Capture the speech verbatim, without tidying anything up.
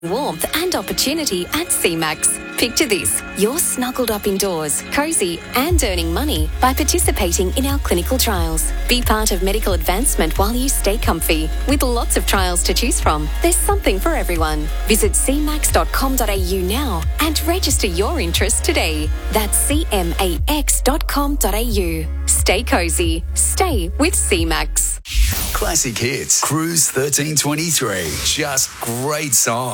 Warmth and opportunity at C MAX. Picture this, you're snuggled up indoors, cosy and earning money by participating in our clinical trials. Be part of medical advancement while you stay comfy. With lots of trials to choose from, there's something for everyone. Visit c max dot com dot a u now and register your interest today. That's c max dot com dot a u. Stay cosy. Stay with C MAX. Classic hits. Cruise thirteen twenty-three. Just great songs.